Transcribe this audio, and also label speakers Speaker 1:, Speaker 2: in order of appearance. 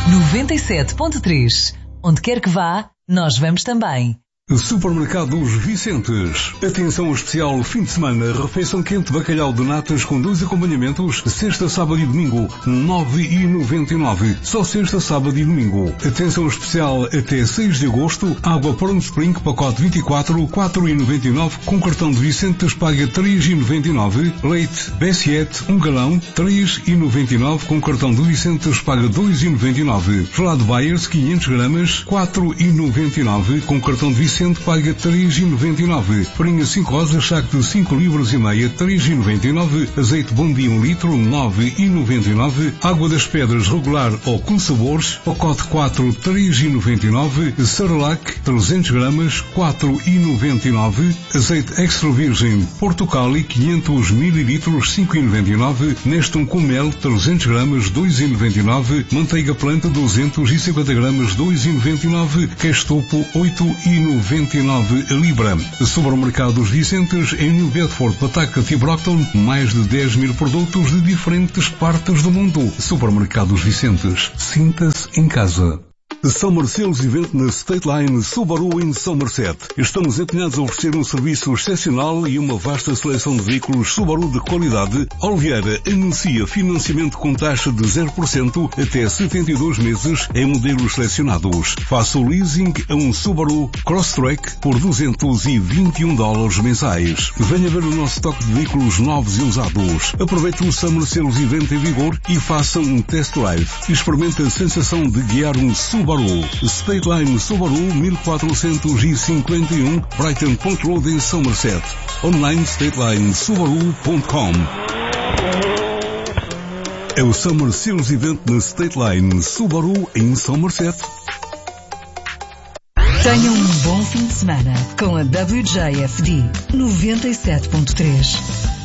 Speaker 1: 97.3. Onde quer que vá, nós vamos também.
Speaker 2: Supermercados Vicentes. Atenção especial fim de semana. Refeição quente bacalhau de natas com 2 acompanhamentos. Sexta, sábado e domingo. 9,99. Só sexta, sábado e domingo. Atenção especial até 6 de agosto. Água Pronto Spring, pacote 24, 4,99. Com cartão de Vicentes paga 3,99. Leite B7, 1 galão, 3,99. Com cartão de Vicentes paga 2,99. Gelado Bayers, 500 gramas, 4,99. Com cartão de Vicente paga 3,99. Farinha 5 rosas, saco de 5 libras e meia, 3,99. Azeite Bombi 1 litro, 9,99. Água das Pedras regular ou com sabores, pacote 4, 3,99. Cerelac, 300 gramas, 4,99. Azeite extra virgem Portocali, 500 mililitros, 5,99. Nestum com mel, 300 gramas, 2,99. Manteiga planta, 250 gramas, 2,99. Queijo topo, 8,99 libra. Supermercados Vicentes em New Bedford, Pawtucket e Brockton. Mais de 10 mil produtos de diferentes partes do mundo. Supermercados Vicentes. Sinta-se em casa. Summer Sales Event na State Line Subaru em Somerset. Estamos empenhados a oferecer um serviço excepcional e uma vasta seleção de veículos Subaru de qualidade. Oliveira anuncia financiamento com taxa de 0% até 72 meses em modelos selecionados. Faça o leasing a um Subaru Crosstrek por $221 mensais. Venha ver o nosso estoque de veículos novos e usados. Aproveite o Summer Sales Event em vigor e faça um test drive. Experimente a sensação de guiar um Subaru. State Line Subaru 1451 Brighton Point Road em Somerset. Online StatelineSubaru.com. É o Summer Sales Event na State Line Subaru em Somerset.
Speaker 1: Tenham um bom fim de semana com a WJFD 97.3.